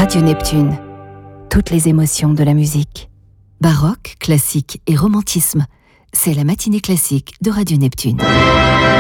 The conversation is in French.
Radio Neptune. Toutes les émotions de la musique. Baroque, classique et romantisme. C'est la matinée classique de Radio Neptune.